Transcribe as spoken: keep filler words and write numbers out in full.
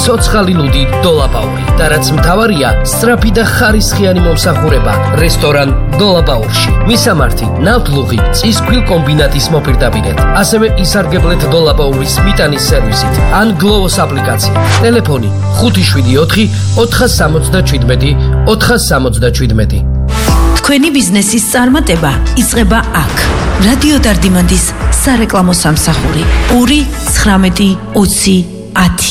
ცოცხალი ლუდი დოლაბაური და რაც მთავარია, სწრაფი და ხარისხიანი მომსახურება რესტორან დოლაბაურში. მისამართი ნავთლუღი წისქვილ კომბინატის მოპირდაპირედ. ასევე ისარგებლეთ დოლაბაურის მიტანის სერვისით ან გლოვოს აპლიკაციით. ტელეფონი ხუთი შვიდი ოთხი ოთხას სამოცდაჩვიდმეტი ოთხას სამოცდაჩვიდმეტი. თქვენი ბიზნესის წარმატება იწყება აქ. რადიო დარდიმანდის სარეკლამო სამსახური ორი ცხრამეტი ოცი ათი.